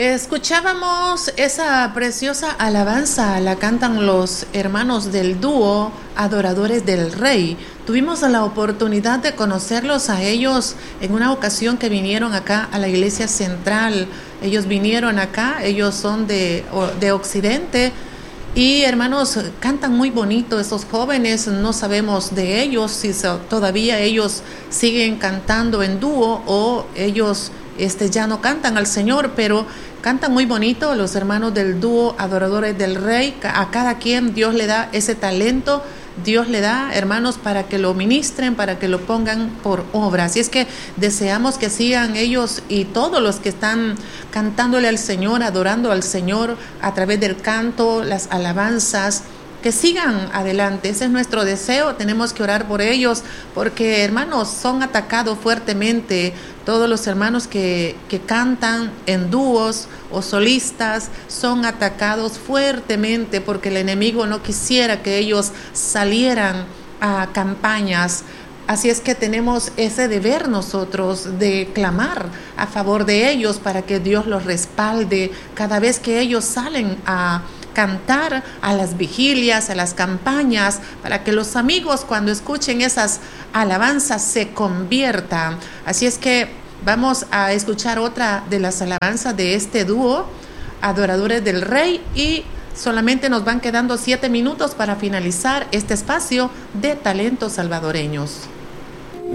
Escuchábamos esa preciosa alabanza, la cantan los hermanos del dúo Adoradores del Rey. Tuvimos la oportunidad de conocerlos a ellos en una ocasión que vinieron acá a la iglesia central. Ellos vinieron acá, ellos son de Occidente. Y hermanos, cantan muy bonito estos jóvenes, no sabemos de ellos si todavía ellos siguen cantando en dúo o ellos ya no cantan al Señor, pero cantan muy bonito los hermanos del dúo Adoradores del Rey. A cada quien Dios le da ese talento, Dios le da, hermanos, para que lo ministren, para que lo pongan por obra. Así es que deseamos que sigan ellos y todos los que están cantándole al Señor, adorando al Señor a través del canto, las alabanzas, que sigan adelante. Ese es nuestro deseo. Tenemos que orar por ellos porque, hermanos, son atacados fuertemente. Todos los hermanos que cantan en dúos o solistas son atacados fuertemente porque el enemigo no quisiera que ellos salieran a campañas. Así es que tenemos ese deber nosotros de clamar a favor de ellos para que Dios los respalde cada vez que ellos salen a cantar a las vigilias, a las campañas, para que los amigos cuando escuchen esas alabanzas se conviertan. Así es que vamos a escuchar otra de las alabanzas de este dúo, Adoradores del Rey, y solamente nos van quedando 7 minutos para finalizar este espacio de talentos salvadoreños.